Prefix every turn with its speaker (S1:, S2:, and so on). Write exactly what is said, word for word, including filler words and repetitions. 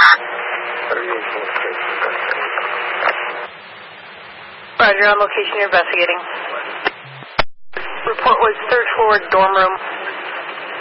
S1: Roger, on location, you're investigating. Report was third floor dorm room.